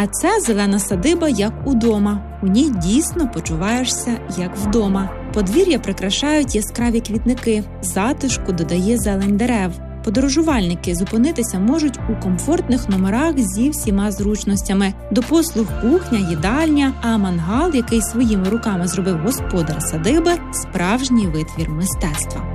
А це зелена садиба як удома. У ній дійсно почуваєшся як вдома. Подвір'я прикрашають яскраві квітники, затишку додає зелень дерев. Подорожувальники зупинитися можуть у комфортних номерах зі всіма зручностями. До послуг кухня, їдальня, а мангал, який своїми руками зробив господар садиби – справжній витвір мистецтва.